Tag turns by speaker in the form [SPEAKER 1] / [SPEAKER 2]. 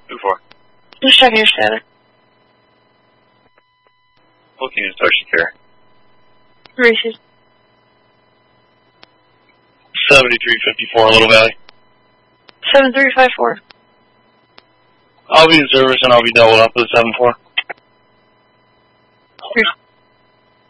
[SPEAKER 1] Who for?
[SPEAKER 2] Just checking your status.
[SPEAKER 1] Booking is Starship Care.
[SPEAKER 2] Reese's.
[SPEAKER 1] 7354 Little Valley.
[SPEAKER 2] 7354.
[SPEAKER 1] I'll be in service and I'll be doubled up with 74.